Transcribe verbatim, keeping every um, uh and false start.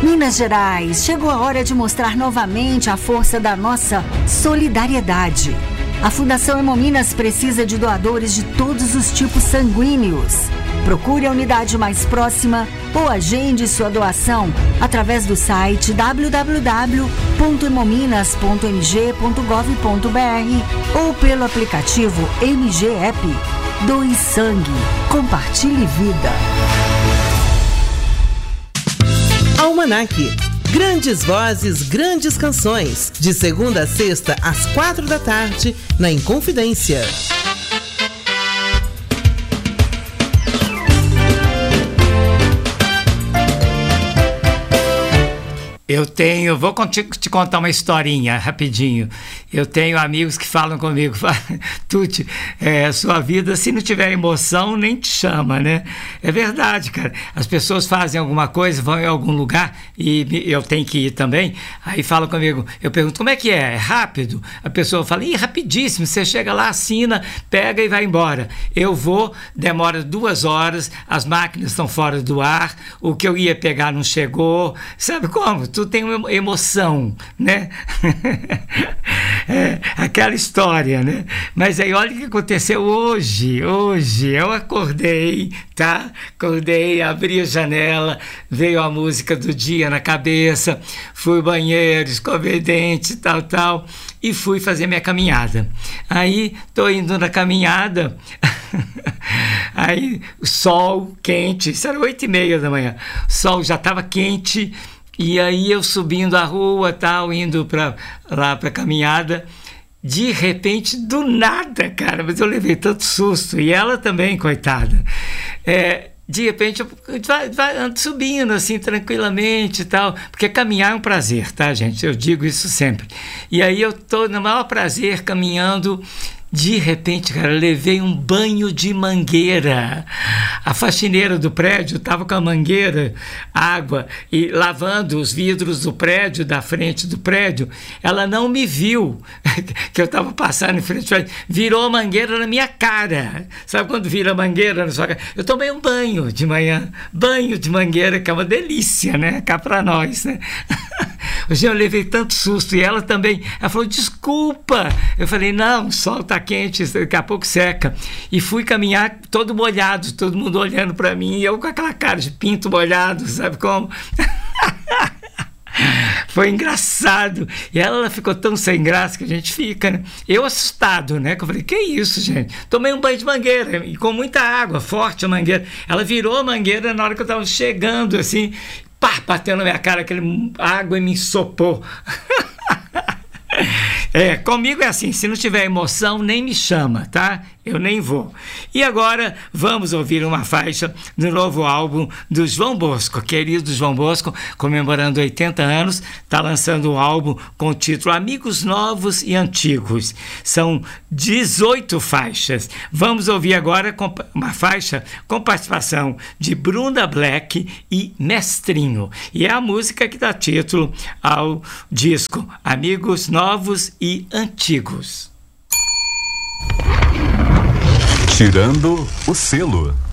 Minas Gerais, chegou a hora de mostrar novamente a força da nossa solidariedade. A Fundação Hemominas precisa de doadores de todos os tipos sanguíneos. Procure a unidade mais próxima ou agende sua doação através do site w w w ponto hemominas ponto m g ponto gov ponto b r ou pelo aplicativo M G App. Doe sangue. Compartilhe vida. Almanac. Grandes vozes, grandes canções. De segunda a sexta, às quatro da tarde, na Inconfidência. Eu tenho, vou te contar uma historinha rapidinho. Eu tenho amigos que falam comigo, Tuti, é, sua vida, se não tiver emoção, nem te chama, né? É verdade, cara. As pessoas fazem alguma coisa, vão em algum lugar e eu tenho que ir também, aí falam comigo, eu pergunto, como é que é? É rápido? A pessoa fala, ih, rapidíssimo, você chega lá, assina, pega e vai embora. Eu vou, demora duas horas, as máquinas estão fora do ar, o que eu ia pegar não chegou, sabe como? Tu tem uma emoção, né? É, aquela história, né? Mas aí olha o que aconteceu hoje, hoje eu acordei, tá? Acordei, abri a janela, veio a música do dia na cabeça, fui ao banheiro, escovei dente, tal, tal, e fui fazer minha caminhada. Aí, tô indo na caminhada, aí o sol quente, isso era oito e meia da manhã, o sol já estava quente. E aí eu subindo a rua, tal, indo pra, lá para a caminhada, de repente, do nada, cara, mas eu levei tanto susto, e ela também, coitada, é, de repente eu vai, vai, ando subindo assim, tranquilamente e tal, porque caminhar é um prazer, tá, gente? Eu digo isso sempre. E aí eu tô no maior prazer caminhando. De repente, cara, levei um banho de mangueira. A faxineira do prédio estava com a mangueira, água, e lavando os vidros do prédio, da frente do prédio. Ela não me viu, que eu estava passando em frente, virou a mangueira na minha cara. Sabe quando vira a mangueira na sua cara? Eu tomei um banho de manhã, banho de mangueira, que é uma delícia, né? Cá para nós, né? Hoje eu levei tanto susto, e ela também. Ela falou, desculpa. Eu falei, não, o sol está quente, daqui a pouco seca. E fui caminhar todo molhado, todo mundo olhando para mim, e eu com aquela cara de pinto molhado, sabe como? Foi engraçado. E ela ficou tão sem graça que a gente fica, né? Eu assustado, né? Que eu falei, que isso, gente? Tomei um banho de mangueira, e com muita água, forte a mangueira. Ela virou a mangueira na hora que eu estava chegando, assim, pá, bateu na minha cara, aquele água e me ensopou. É, comigo é assim, se não tiver emoção, nem me chama, tá? Eu nem vou. E agora vamos ouvir uma faixa do novo álbum do João Bosco, querido João Bosco, comemorando oitenta anos, está lançando um álbum com o título Amigos Novos e Antigos. São dezoito faixas. Vamos ouvir agora uma faixa com participação de Bruna Black e Mestrinho. E é a música que dá título ao disco Amigos Novos e Antigos. Tirando o selo.